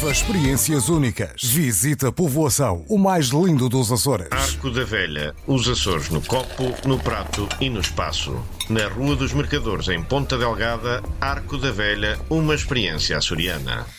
Viva experiências únicas. Visita a povoação, o mais lindo dos Açores. Arco da Velha, os Açores no copo, no prato e no espaço. Na Rua dos Mercadores, em Ponta Delgada, Arco da Velha, uma experiência açoriana.